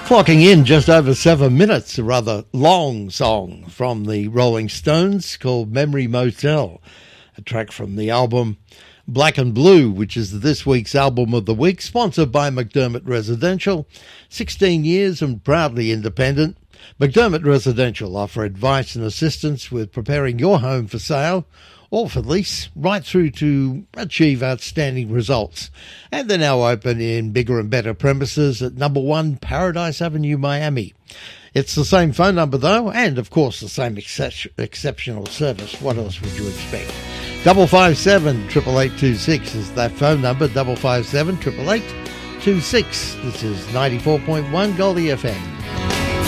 Clocking in just over 7 minutes, a rather long song from the Rolling Stones called Memory Motel, a track from the album Black and Blue, which is this week's album of the week, sponsored by McDermott Residential. 16 years and proudly independent. McDermott Residential offer advice and assistance with preparing your home for sale or for lease, right through to achieve outstanding results. And they're now open in bigger and better premises at number 1 Paradise Avenue, Miami. It's the same phone number though, and of course the same exceptional service. What else would you expect? 557 88826 is that phone number, 557 88826. This is 94.1 Goldie FM.